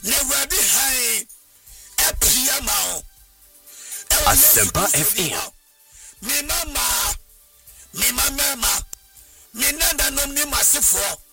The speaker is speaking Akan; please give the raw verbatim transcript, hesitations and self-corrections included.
never be high. A piano. Asempa F M. Me mama, me mama, me nana no me masifo.